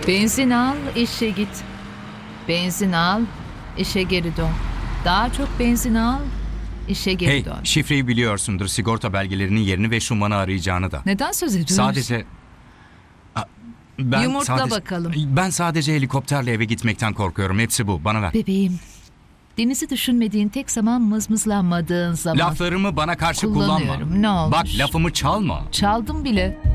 Benzin al, işe git. Benzin al, işe geri dön. Daha çok benzin al, işe geri Hey, dön. şifreyi biliyorsundur. Sigorta belgelerinin yerini ve Schumann'ı arayacağını da. Neden söz ediyorsun? Sadece... Ben Yumurtla bakalım. Ben sadece helikopterle eve gitmekten korkuyorum. Hepsi bu. Bana ver. Bebeğim, Deniz'i düşünmediğin tek zaman mızmızlanmadığın zaman. Laflarımı bana karşı kullanma. Kullanıyorum, ne olmuş? Bak, lafımı çalma. Çaldım bile.